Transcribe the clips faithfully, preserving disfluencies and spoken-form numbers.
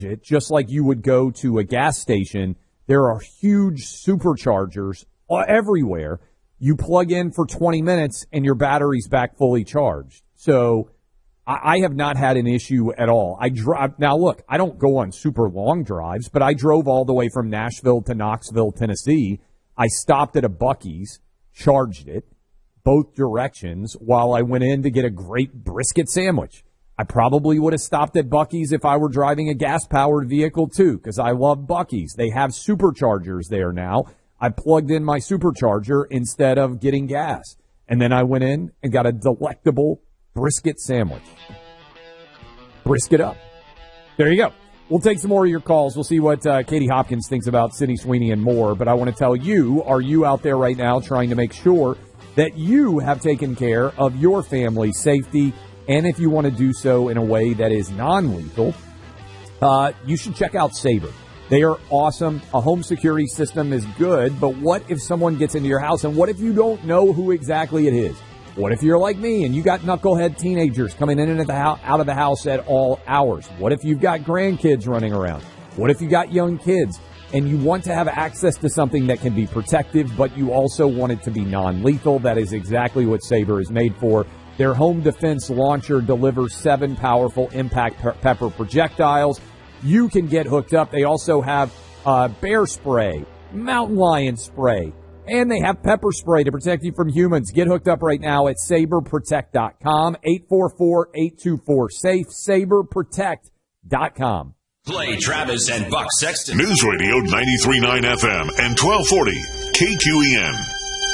it, just like you would go to a gas station. There are huge superchargers everywhere. You plug in for twenty minutes and your battery's back fully charged. So I have not had an issue at all. I drive now. Look, I don't go on super long drives, but I drove all the way from Nashville to Knoxville, Tennessee. I stopped at a Buc-ee's, charged it both directions while I went in to get a great brisket sandwich. I probably would have stopped at Buc-ee's if I were driving a gas-powered vehicle too, because I love Buc-ee's. They have superchargers there now. I plugged in my supercharger instead of getting gas, and then I went in and got a delectable brisket sandwich. Brisket up. There you go. We'll take some more of your calls. We'll see what uh, Katie Hopkins thinks about Sydney Sweeney and more. But I want to tell you, are you out there right now trying to make sure that you have taken care of your family's safety? And if you want to do so in a way that is non-lethal, uh, you should check out Sabre. They are awesome. A home security system is good, but what if someone gets into your house, and what if you don't know who exactly it is? What if you're like me and you got knucklehead teenagers coming in and out of the house at all hours? What if you've got grandkids running around? What if you got young kids and you want to have access to something that can be protective, but you also want it to be non-lethal? That is exactly what Sabre is made for. Their home defense launcher delivers seven powerful impact pe- pepper projectiles. You can get hooked up. They also have uh, bear spray, mountain lion spray, and they have pepper spray to protect you from humans. Get hooked up right now at saber protect dot com, eight four four, eight two four, SAFE, saber protect dot com. Play Travis and Buck Sexton. News Radio ninety-three point nine F M and twelve forty K Q E N.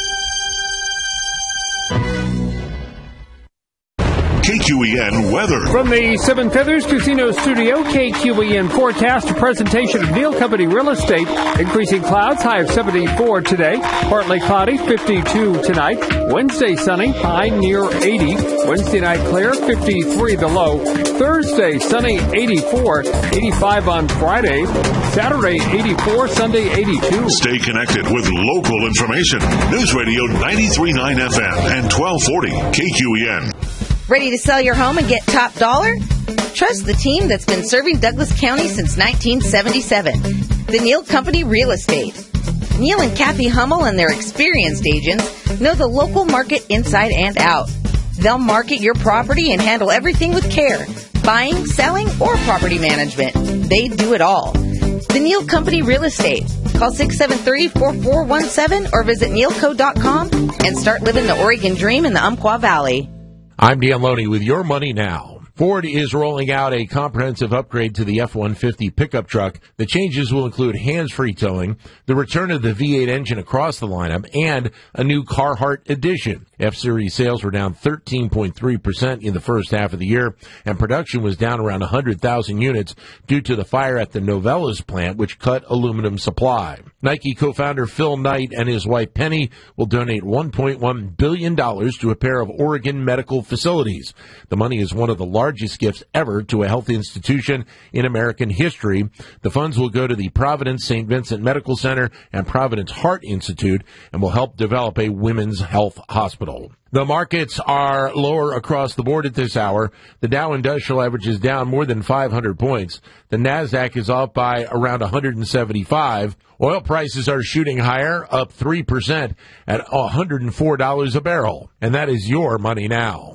K Q E N weather. From the Seven Feathers Casino Studio, K Q E N forecast, a presentation of Neal Company Real Estate. Increasing clouds, high of seventy-four today. Partly cloudy, fifty-two tonight. Wednesday sunny, high near eighty. Wednesday night clear, fifty-three the low. Thursday sunny, eighty-four. eighty-five on Friday. Saturday, eighty-four. Sunday, eighty-two. Stay connected with local information. News Radio ninety-three point nine F M and twelve forty K Q E N. Ready to sell your home and get top dollar? Trust the team that's been serving Douglas County since nineteen seventy-seven. The Neal Company Real Estate. Neal and Kathy Hummel and their experienced agents know the local market inside and out. They'll market your property and handle everything with care. Buying, selling, or property management. They do it all. The Neal Company Real Estate. Call six seven three, four four one seven or visit neal co dot com and start living the Oregon dream in the Umpqua Valley. I'm Dan Loney with Your Money Now. Ford is rolling out a comprehensive upgrade to the F one fifty pickup truck. The changes will include hands-free towing, the return of the V eight engine across the lineup, and a new Carhartt edition. F-Series sales were down thirteen point three percent in the first half of the year, and production was down around one hundred thousand units due to the fire at the Novelis plant, which cut aluminum supply. Nike co-founder Phil Knight and his wife Penny will donate one point one billion dollars to a pair of Oregon medical facilities. The money is one of the largest gifts ever to a health institution in American history. The funds will go to the Providence Saint Vincent Medical Center and Providence Heart Institute and will help develop a women's health hospital. The markets are lower across the board at this hour. The Dow Industrial Average is down more than five hundred points. The NASDAQ is off by around one hundred seventy-five. Oil prices are shooting higher, up three percent at one hundred four dollars a barrel. And that is Your Money Now.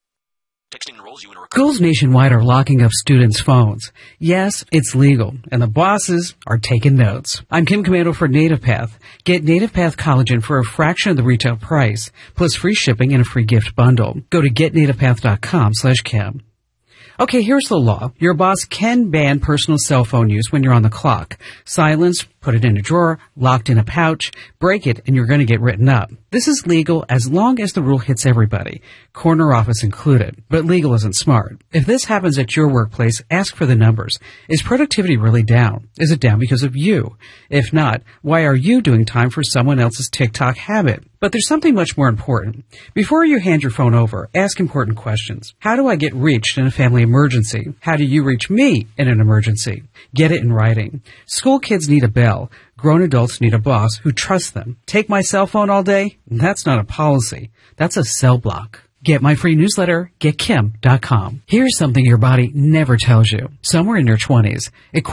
Schools nationwide are locking up students' phones. Yes, it's legal, and the bosses are taking notes. I'm Kim Commando for NativePath. Get NativePath collagen for a fraction of the retail price, plus free shipping and a free gift bundle. Go to get native path dot com slash Kim. Okay, here's the law. Your boss can ban personal cell phone use when you're on the clock. Silence, put it in a drawer, locked in a pouch, break it, and you're going to get written up. This is legal as long as the rule hits everybody, corner office included. But legal isn't smart. If this happens at your workplace, ask for the numbers. Is productivity really down? Is it down because of you? If not, why are you doing time for someone else's TikTok habit? But there's something much more important. Before you hand your phone over, ask important questions. How do I get reached in a family emergency? How do you reach me in an emergency? Get it in writing. School kids need a bell. Grown adults need a boss who trusts them. Take my cell phone all day? That's not a policy. That's a cell block. Get my free newsletter, get kim dot com. Here's something your body never tells you. Somewhere in your twenties,